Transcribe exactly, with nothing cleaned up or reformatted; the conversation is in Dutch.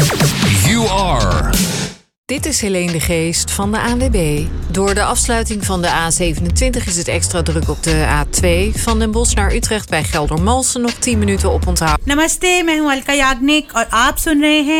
You are. Dit is Helene de Geest van de A N W B. Door de afsluiting van de A zevenentwintig is het extra druk op de A twee. Van Den Bosch naar Utrecht bij Geldermalsen nog tien minuten op onthoud. Namaste, मैं हूं अलका याग्निक और आप सुन रहे हैं